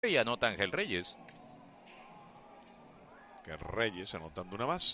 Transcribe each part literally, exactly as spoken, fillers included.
Y anota Ángel Reyes. Que Reyes anotando una más.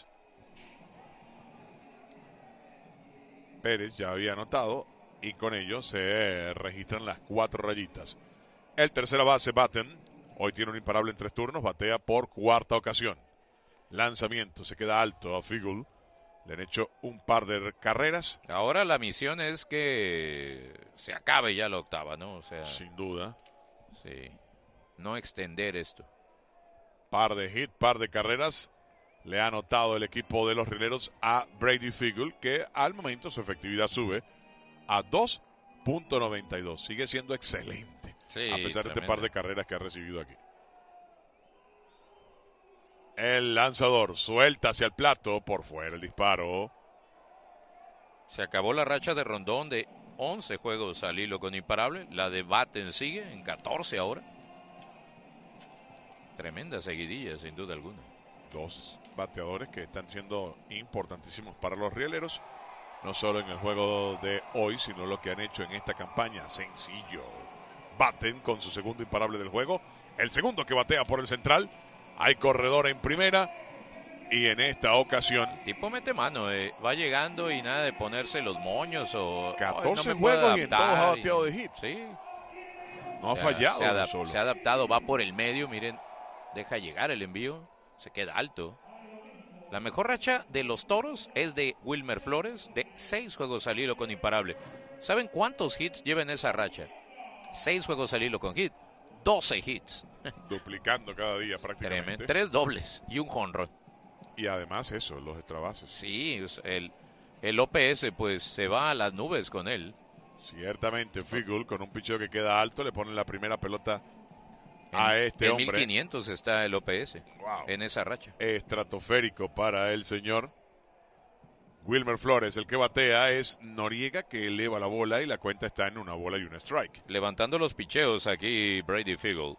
Pérez ya había anotado y con ello se registran las cuatro rayitas. El tercera base, Batten, hoy tiene un imparable en tres turnos, batea por cuarta ocasión. Lanzamiento, se queda alto a Figul. Le han hecho un par de carreras. Ahora la misión es que se acabe ya la octava, ¿no? O sea, sin duda. Sí. No extender esto. Par de hit, par de carreras. Le ha anotado el equipo de los rieleros a Brady Figul, que al momento su efectividad sube a dos punto noventa y dos. Sigue siendo excelente, sí, a pesar tremenda. de este par de carreras que ha recibido aquí. El lanzador suelta hacia el plato, por fuera el disparo. Se acabó la racha de Rondón de once juegos al hilo con imparable. La de Batten sigue en catorce ahora. Tremenda seguidilla, sin duda alguna. Dos bateadores que están siendo importantísimos para los rieleros, no solo en el juego de hoy, sino lo que han hecho en esta campaña. Sencillo. Batten con su segundo imparable del juego, el segundo que batea por el central. Hay corredor en primera y en esta ocasión El tipo mete mano, eh. va llegando y nada de ponerse los moños o catorce no me puedo juegos y en todos ha adaptar", bateado y- de hit. Sí. No ha Se ha- fallado se ha, uno adap- solo. se ha adaptado, va por el medio, miren, deja llegar el envío, se queda alto. La mejor racha de los Toros es de Wilmer Flores, de seis juegos al hilo con imparable. ¿Saben cuántos hits lleva en esa racha? Seis juegos al hilo con hit, doce hits. Duplicando cada día prácticamente. Tremendo. Tres dobles y un jonrón. Y además eso, los extra bases. Sí, es el, el O P S pues se va a las nubes con él. Ciertamente, Figul con un picheo que queda alto, le ponen la primera pelota a este en hombre. mil quinientos está el O P S Wow. en esa racha. Estratosférico para el señor Wilmer Flores. El que batea es Noriega, que eleva la bola y la cuenta está en una bola y un strike. Levantando los picheos aquí Brady Figul.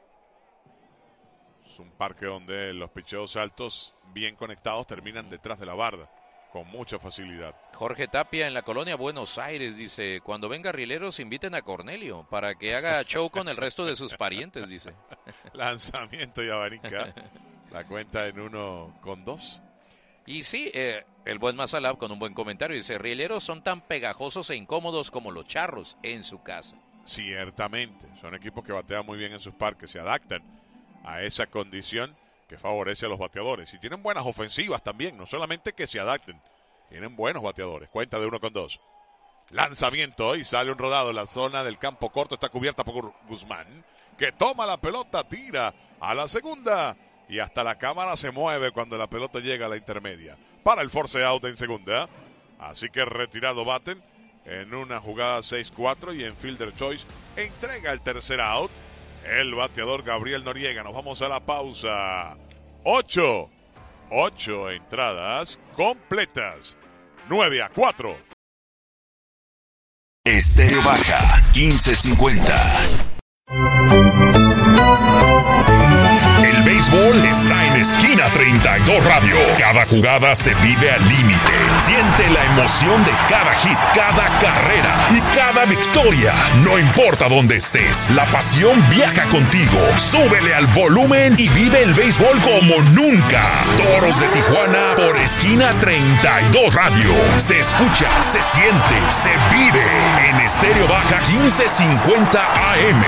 Es un parque donde los picheos altos bien conectados terminan detrás de la barda con mucha facilidad. Jorge Tapia en la colonia Buenos Aires dice, cuando venga Rieleros inviten a Cornelio para que haga show con el resto de sus parientes, dice. Lanzamiento y abanica. La cuenta en uno con dos. Y sí, eh, el buen Mazalab con un buen comentario dice, Rieleros son tan pegajosos e incómodos como los Charros en su casa. Ciertamente, son equipos que batean muy bien en sus parques, se adaptan a esa condición que favorece a los bateadores. Y tienen buenas ofensivas también, no solamente que se adapten, tienen buenos bateadores. Cuenta de uno con dos. Lanzamiento y sale un rodado. La zona del campo corto está cubierta por Guzmán, que toma la pelota, tira a la segunda y hasta la cámara se mueve cuando la pelota llega a la intermedia. Para el force out en segunda. Así que retirado Batten en una jugada seis cuatro y en fielder choice entrega el tercer out. El bateador Gabriel Noriega. Nos vamos a la pausa. Ocho. Ocho entradas completas. Nueve a cuatro. Estéreo Baja quince cincuenta. El béisbol está en Esquina treinta y dos Radio. Cada jugada se vive al límite. Siente la emoción de cada hit, cada carrera y cada victoria. No importa dónde estés, la pasión viaja contigo. Súbele al volumen y vive el béisbol como nunca. Toros de Tijuana por Esquina treinta y dos Radio. Se escucha, se siente, se vive en Estéreo Baja quince cincuenta A M.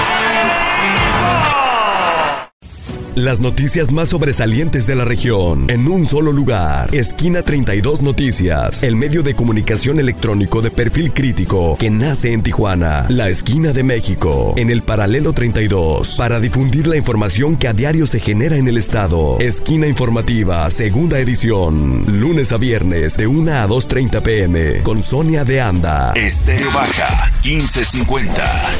Las noticias más sobresalientes de la región en un solo lugar. Esquina treinta y dos Noticias, el medio de comunicación electrónico de perfil crítico que nace en Tijuana, la esquina de México, en el paralelo treinta y dos, para difundir la información que a diario se genera en el estado. Esquina informativa, segunda edición, lunes a viernes de una a dos treinta pm, con Sonia de Anda. Estéreo Baja quince cincuenta.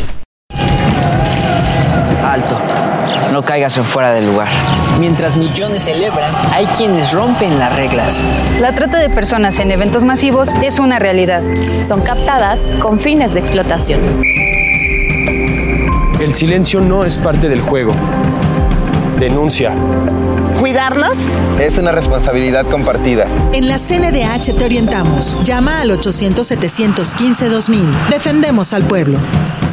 Alto, no caigas en fuera del lugar. Mientras millones celebran, hay quienes rompen las reglas. La trata de personas en eventos masivos es una realidad. Son captadas con fines de explotación. El silencio no es parte del juego. Denuncia. ¿Cuidarlos? Es una responsabilidad compartida. En la C N D H te orientamos. Llama al ochocientos, setecientos quince, dos mil. Defendemos al pueblo.